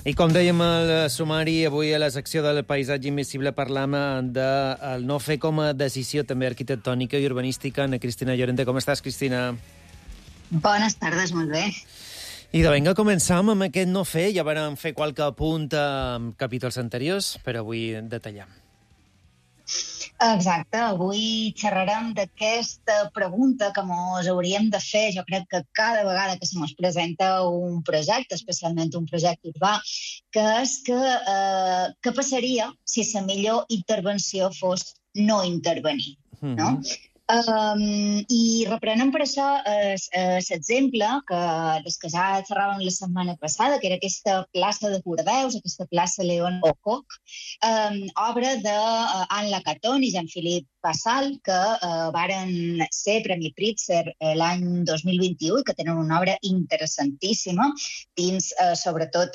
I com dèiem al sumari, avui a la secció del paisatge invisible parlam del no fer com a decisió també arquitectònica i urbanística. Ana Cristina Llorente, com estàs, Cristina? Bones tardes, molt bé. I de vinga, començam amb aquest no fer. Ja vam fer qualque apunt en capítols anteriors, però avui detallem. Exacte, avui xerrarem d'aquesta pregunta que ens hauríem de fer, jo crec que cada vegada que se ens presenta un projecte, especialment un projecte urbà, que és què passaria si la millor intervenció fos no intervenir, no? I reprenem per això l'exemple des que ja xerràvem la setmana passada, que era aquesta plaça de Bordeus, aquesta plaça Léon Aucoq, obra d'Anne Lacaton i Jean-Philippe Vassal, que varen ser Premi Pritzker l'any 2021 i que tenen una obra interessantíssima dins, sobretot,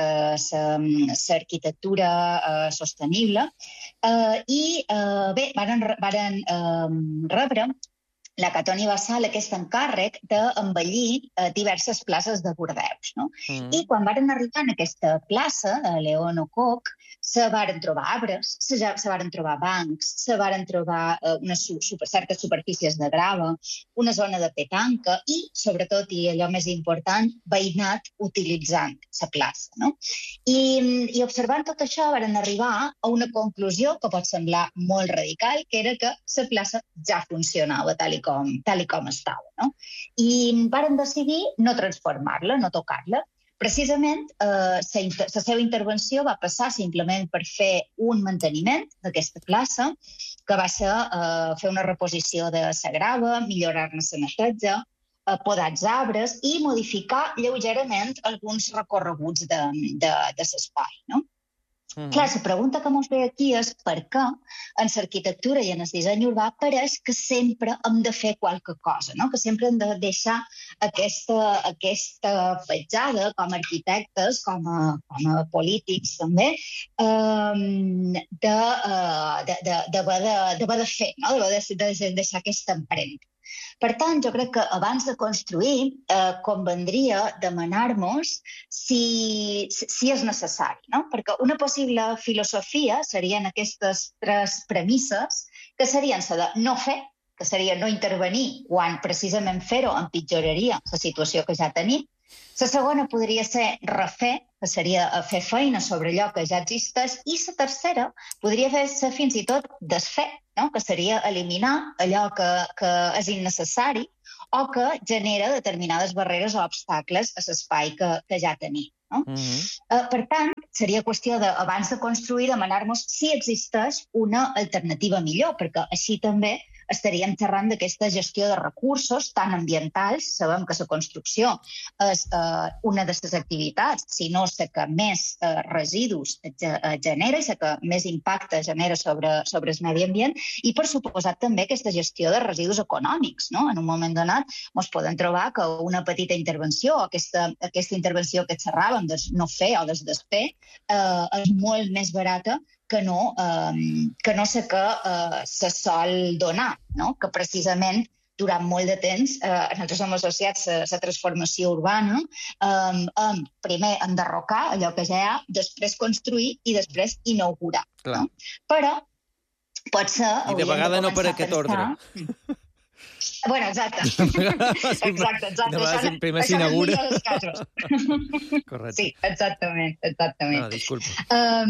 l'arquitectura sostenible. I bé, varen rebre Lacaton i Vassal aquest encàrrec d'embellir diverses places de Bordeus, no? I quan varen arribar en aquesta plaça, de Léon Aucoq, se varen trobar arbres, se varen trobar bancs, se varen trobar certes superfícies de grava, una zona de petanca i, sobretot, i allò més important, veïnat utilitzant la plaça, no? I observant tot això varen arribar a una conclusió que pot semblar molt radical, que era que la plaça ja funcionava tal i com estava, no? I varen decidir no transformar-la, no tocar-la. Precisament, la seva intervenció va passar simplement per fer un manteniment d'aquesta plaça, que va ser fer una reposició de la grava, millorar-ne la neteja, podar els arbres i modificar lleugerament alguns recorreguts de l'espai, no? Clar, la pregunta que ens ve aquí és per què en l'arquitectura i en el disseny urbà pareix que sempre hem de fer qualque cosa, no? Que sempre hem de deixar aquesta petjada com a arquitectes, com a polítics també, d'haver de fer, no? De deixar aquesta empremta. Per tant, jo crec que abans de construir convendria demanar-nos si és necessari, no? Perquè una possible filosofia serien aquestes tres premisses, que serien la de no fer, que seria no intervenir quan precisament fer-ho empitjoraria la situació que ja tenim. La segona podria ser refer, que seria fer feina sobre allò que ja existeix, i la tercera podria ser fins i tot desfer, no? Que seria eliminar allò que és innecessari o que genera determinades barreres o obstacles a l'espai que ja tenim, no? Per tant, seria qüestió de, abans de construir, demanar-nos si existeix una alternativa millor, perquè així també estaríem xerrant d'aquesta gestió de recursos tan ambientals. Sabem que la construcció és una de les activitats, si no la que més residus genera i la que més impacte genera sobre el medi ambient, i per suposat també aquesta gestió de residus econòmics, no? En un moment donat ens podem trobar que una petita intervenció, aquesta intervenció que xerràvem de no fer o de desfer, és molt més barata que no sé que se sol donar, no? Que precisament durant molt de temps nosaltres som associats a la transformació urbana, primer enderrocar allò que ja hi ha, després construir i després inaugurar. No? Però potser i de vegada no per aquest ordre. Bueno, exacte. Exacte. Primer s'inaugura. Correcte. Sí, exactament. No, disculpa.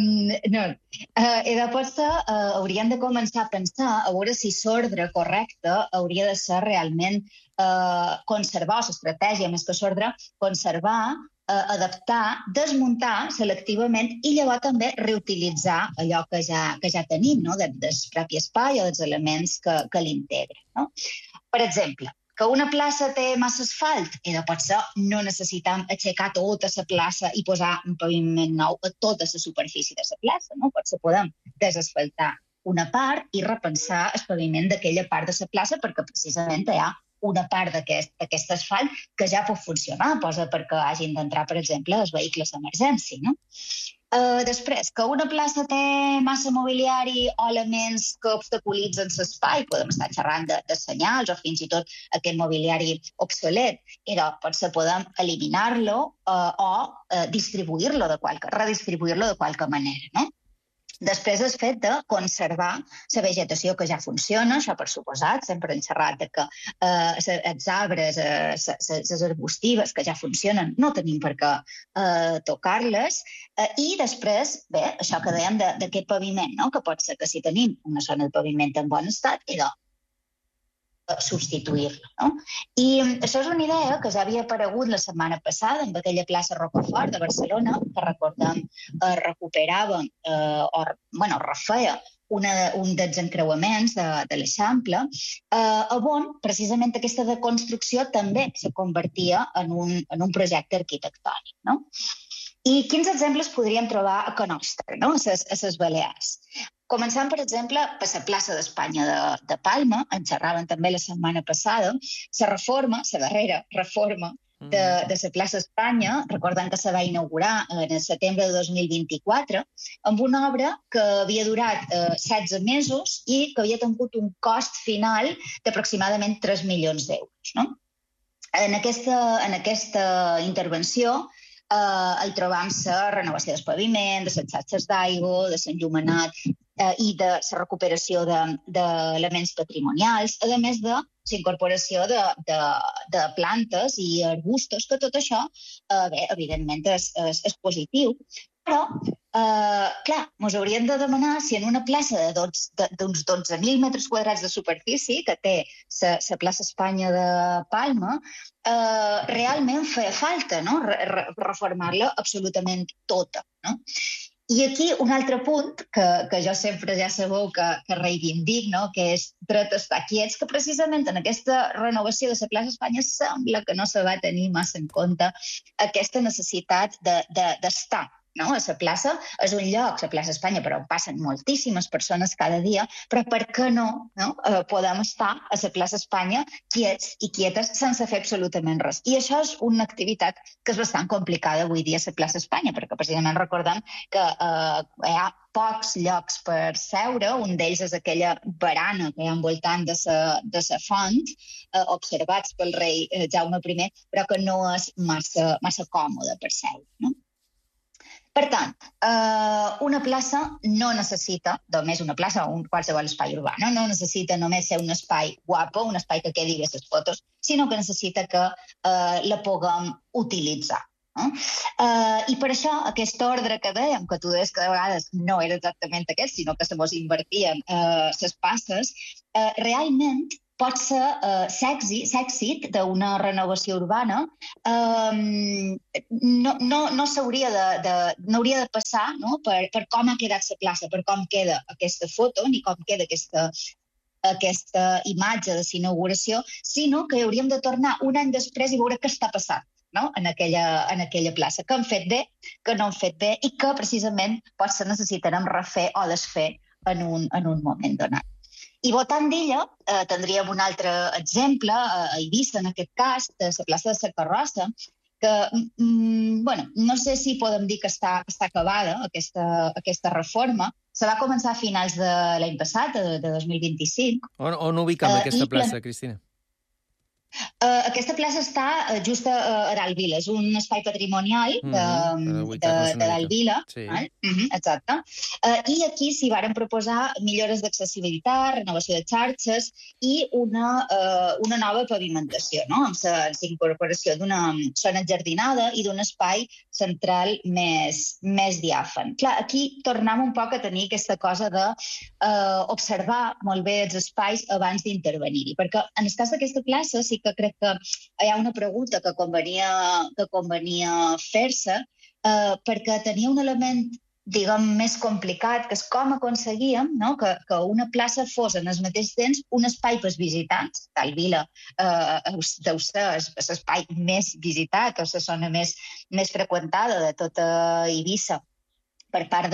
I després hauríem de començar a pensar a veure si l'ordre correcte hauria de ser realment conservar, o l'estratègia més que l'ordre, conservar, adaptar, desmuntar selectivament i llavors també reutilitzar allò que ja tenim, no? Del propi espai o dels elements que l'integren, no? Per exemple, que una plaça té massa asfalt i potser no necessitem aixecar tota la plaça i posar un paviment nou a tota la superfície de la plaça, no? Potser podem desasfaltar una part i repensar el paviment d'aquella part de la plaça perquè precisament hi ha una part d'aquest asfalt que ja pot funcionar, perquè hagin d'entrar, per exemple, els vehicles d'emergència, no? Després, que una plaça té massa mobiliari o elements que obstaculitzen l'espai, podem estar xerrant de senyals o fins i tot aquest mobiliari obsolet, potser podem eliminar-lo distribuir-lo redistribuir-lo de qualque manera, no? Després, el fet de conservar la vegetació que ja funciona, això per suposat, sempre hem xerrat que els arbres, les arbustives que ja funcionen, no tenim per què tocar-les. I després, bé, això que dèiem d'aquest paviment, no? Que pot ser que si tenim una zona de paviment en bon estat, substituir-lo, no? I això és una idea que ja havia aparegut la setmana passada en aquella plaça Rocafort de Barcelona, que recordem recuperava refeia un dels encreuaments de l'Eixample, on precisament aquesta deconstrucció també se convertia en un projecte arquitectònic, no? I quins exemples podríem trobar a Can Nostra, no? A les Balears. Començant, per exemple, per la plaça d'Espanya de Palma, en xerraven també la setmana passada, la darrera reforma de la plaça Espanya, recordant que se va inaugurar en el setembre de 2024, amb una obra que havia durat 16 mesos i que havia tingut un cost final d'aproximadament 3 milions d'euros, no? En aquesta intervenció el trobam la renovació del paviment, de les xarxes d'aigua, de l'enllumenat i de la recuperació d'elements patrimonials, a més de la incorporació de plantes i arbustos, que tot això, evidentment, és positiu. Però, clar, ens hauríem de demanar si en una plaça d'uns 12.000 metres quadrats de superfície, que té la plaça Espanya de Palma, realment feia falta, no? Reformar-la absolutament tota, no? I aquí un altre punt que jo sempre ja sabeu que reivindic, no? Que és dret a estar quiets, que precisament en aquesta renovació de la plaça Espanya sembla que no se va tenir massa en compte aquesta necessitat d'estar, no? A la plaça és un lloc, la plaça Espanya, però passen moltíssimes persones cada dia, però per què no? Podem estar a la plaça Espanya quiets i quietes sense fer absolutament res. I això és una activitat que és bastant complicada avui dia a la plaça Espanya, perquè precisament recordem que hi ha pocs llocs per seure, un d'ells és aquella barana que hi ha envoltant de la font, observats pel rei Jaume I, però que no és massa còmode per seure, no? Per tant, una plaça no necessita, només una plaça o qualsevol espai urbà, no necessita només ser un espai guapo, un espai que quedi bé les fotos, sinó que necessita que la puguem utilitzar. I per això aquest ordre que dèiem, que tu deies que de vegades no era exactament aquest, sinó que se mos invertien les passes, realment pot ser l'èxit d'una renovació urbana no hauria de passar per com ha quedat la plaça, per com queda aquesta foto, ni com queda aquesta imatge de l'inauguració, sinó que hauríem de tornar un any després i veure què està passant, no? En aquella plaça, que han fet bé, que no han fet bé i que precisament potser necessitarem refer o desfer en un moment donat. I voltant d'ella tindríem un altre exemple, a Eivissa en aquest cas, de la plaça de la Carrossa, que no sé si podem dir que està acabada aquesta reforma. Se va començar a finals de l'any passat, de 2025. On ubicam aquesta plaça, Cristina? Aquesta plaça està just a Dalt Vila, és un espai patrimonial de Dalt Vila. Sí. Exacte. I aquí s'hi varen proposar millores d'accessibilitat, renovació de xarxes i una nova pavimentació, no? Amb la incorporació d'una zona enjardinada i d'un espai central més diàfan. Clar, aquí tornem un poc a tenir aquesta cosa d'observar molt bé els espais abans d'intervenir-hi, perquè en el cas d'aquesta plaça sí que crec que hi ha una pregunta que convenia fer-se, perquè tenia un element, diguem, més complicat, que és com aconseguíem que una plaça fos en el mateix temps un espai pels visitants. Dalt Vila deu ser l'espai més visitat, o la zona més freqüentada de tota Eivissa, per part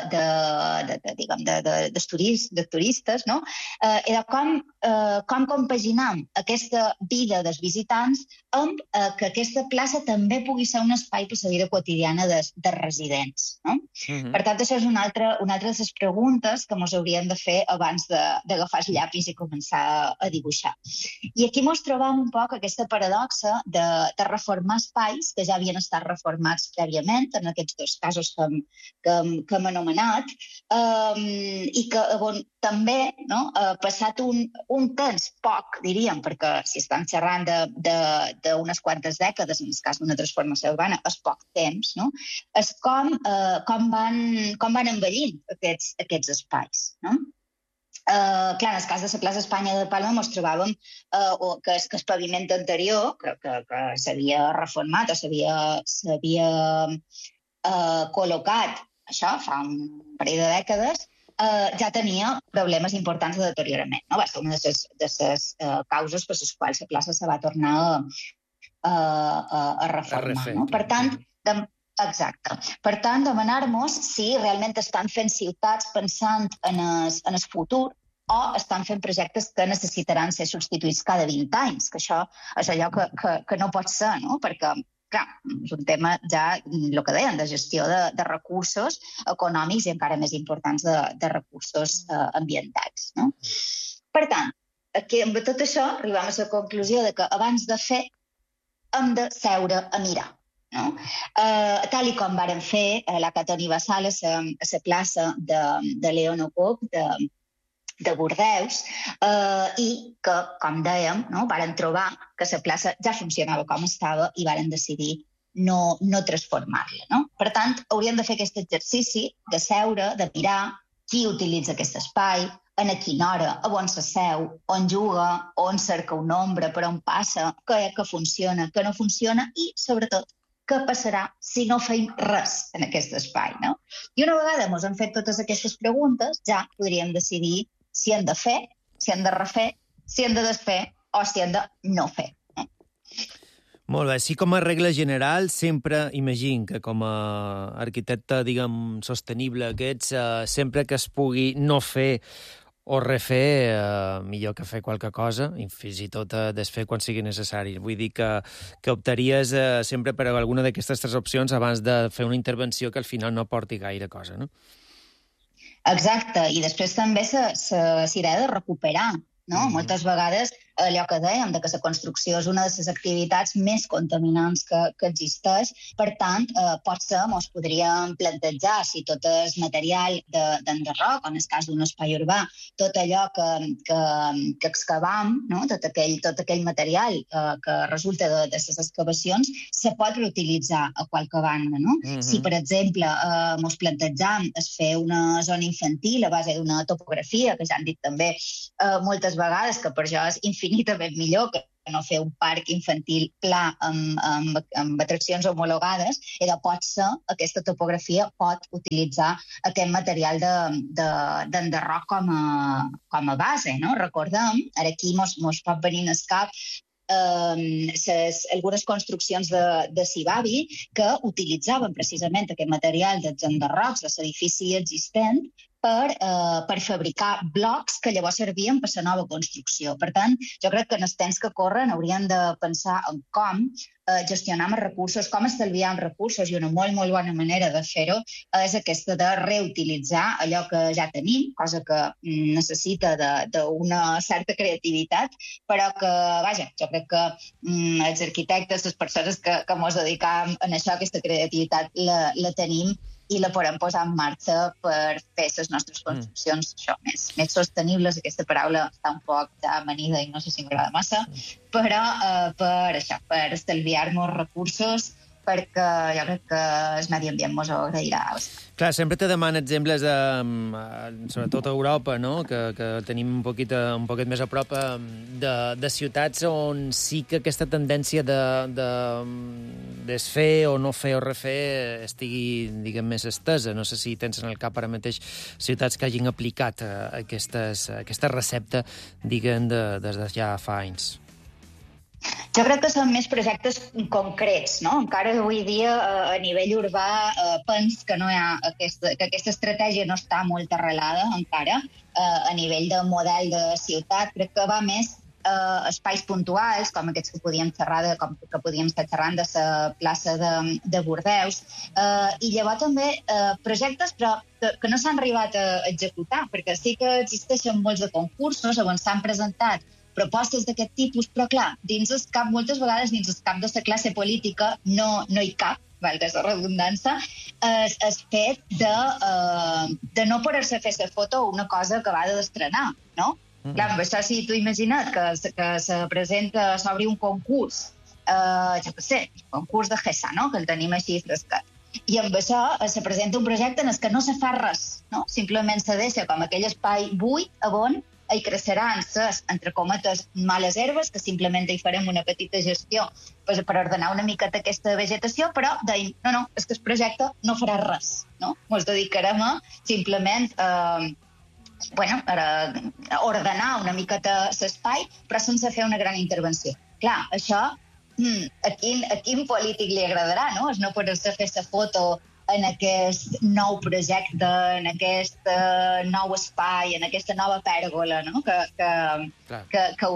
de turistes, no? Era com compaginam aquesta vida dels visitants amb que aquesta plaça també pugui ser un espai per la vida quotidiana de residents. No? Per tant, això és una altra de les preguntes que ens hauríem de fer abans d'agafar el llapis i començar a dibuixar. I aquí ens trobem un poc aquesta paradoxa de reformar espais que ja havien estat reformats prèviament, en aquests dos casos que hem anomenat, i que també, no, passat un temps poc, diríem, perquè si estem xerrant d'unes quantes dècades, en el cas d'una transformació urbana, és poc temps, no? És com van envellint aquests espais, no? Clar, en el cas de la plaça Espanya de Palma ens trobàvem que el paviment anterior, que s'havia reformat o s'havia col·locat, això fa un parell de dècades, ja tenia problemes importants de deteriorament. No? Va ser una de les causes per les quals la plaça se va tornar a reformar. No? Per tant, exacte. Per tant, demanar-nos si realment estan fent ciutats pensant en el futur o estan fent projectes que necessitaran ser substituïts cada 20 anys, que això és allò que no pot ser, no? Perquè, clar, és un tema ja, el que deien, de gestió de recursos econòmics i encara més importants de recursos ambientals. No? Per tant, aquí, amb tot això, arribem a la conclusió de que abans de fer hem de seure a mirar. No? Tal i com varen fer la Catoni Bassal a la plaça de León Ocop de Bordeus, i que, com dèiem, no, varen trobar que la plaça ja funcionava com estava i varen decidir no transformar-la. No? Per tant, hauríem de fer aquest exercici de seure, de mirar qui utilitza aquest espai, a quina hora, a on s'asseu, on juga, on cerca un nombre, per on passa, què funciona, què no funciona i, sobretot, què passarà si no feim res en aquest espai. No? I una vegada ens hem fet totes aquestes preguntes, ja podríem decidir si hem de fer, si hem de refer, si hem de desfer o si hem de no fer. Molt bé. Sí, com a regla general, sempre imagino que com a arquitecte, diguem, sostenible que ets, sempre que es pugui no fer o refer, millor que fer qualque cosa, i fins i tot desfer quan sigui necessari. Vull dir que optaries sempre per alguna d'aquestes tres opcions abans de fer una intervenció que al final no porti gaire cosa, no? Exacte, i després també s'irà de recuperar, no? Moltes vegades allò que dèiem, que la construcció és una de les activitats més contaminants que existeix. Per tant, potser ens podríem plantejar si tot és material d'enderroc, o en el cas d'un espai urbà, tot allò que excavam, no? tot aquell material que resulta de les excavacions, se pot reutilitzar a qualque banda. No? Si, per exemple, ens plantejam fer una zona infantil a base d'una topografia, que ja han dit també moltes vegades que per això és infinitament millor que no fer un parc infantil pla amb atraccions homologades, potser aquesta topografia pot utilitzar aquest material d'enderroc com a base. No? Recordem, ara aquí mos pot venir al cap algunes construccions de Sibavi que utilitzaven precisament aquest material dels enderrocs de l'edifici existent per fabricar blocs que llavors servien per la nova construcció. Per tant, jo crec que en els temps que corren hauríem de pensar en com gestionar els recursos, com estalviar els recursos, i una molt, molt bona manera de fer-ho és aquesta de reutilitzar allò que ja tenim, cosa que necessita d'una certa creativitat, però que, vaja, jo crec que els arquitectes, les persones que ens dedicam a això, aquesta creativitat la tenim i la podem posar en marxa per fer les nostres construccions més sostenibles. Aquesta paraula està un poc ja amanida i no sé si m'agrada massa, però per estalviar-nos recursos, perquè jo crec que el medi ambient ens ho agrairà. Clar, sempre te demana exemples, sobretot a Europa, no? que tenim un poquet més a prop de ciutats on sí que aquesta tendència de desfer o no fer o refer estigui, diguem, més estesa. No sé si tens en el cap ara mateix ciutats que hagin aplicat aquesta recepta, diguem, des de ja fa anys. Jo crec que són més projectes concrets, no? Encara avui dia a nivell urbà pens que no hi ha que aquesta estratègia no està molt arrelada encara a nivell de model de ciutat. Crec que va més espais puntuals, com aquests que podíem estar xerrant de la plaça de Bordeus, i llavors també projectes però que no s'han arribat a executar, perquè sí que existeixen molts de concursos on s'han presentat propostes d'aquest tipus, però clar, moltes vegades dins el cap de la classe política no hi cap, valga la redundància, el fet de no poder-se fer la foto una cosa acabada d'estrenar, no? Clar, amb això, si tu imagina't que s'obri un concurs, jo què sé, un concurs de GESA, no?, que el tenim així frescat, i amb això se presenta un projecte en què no se fa res, no? Simplement se deixa com aquell espai buit on hi creixeran les, entre cometes, males herbes, que simplement hi farem una petita gestió per ordenar una miqueta aquesta vegetació, però deim, no, és que el projecte no farà res, no? Ens dedicarem a simplement ordenar una miqueta l'espai, però sense fer una gran intervenció. Clar, això a quin polític li agradarà, no? És no poder-se fer la foto en aquest nou projecte, en aquest nou espai, en aquesta nova pèrgola, no?, que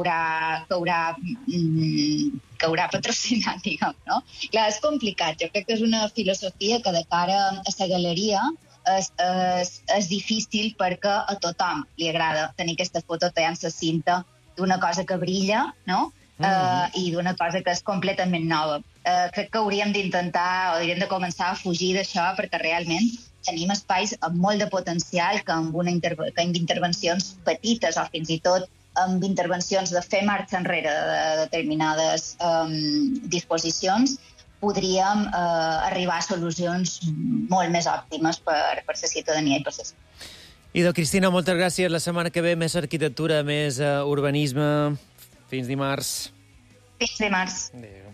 haurà patrocinat, diguem, no? Clar, és complicat. Jo crec que és una filosofia que de cara a la galeria és difícil perquè a tothom li agrada tenir aquesta foto tallant la cinta d'una cosa que brilla, no?, i d'una cosa que és completament nova. Crec que hauríem de començar a fugir d'això perquè realment tenim espais amb molt de potencial que amb intervencions petites o fins i tot amb intervencions de fer marxa enrere de determinades disposicions podríem arribar a solucions molt més òptimes per la ciutadania i per la ciutat. Idò, Cristina, moltes gràcies. La setmana que ve més arquitectura, més urbanisme. Fins dimarts. Fins dimarts. Adéu.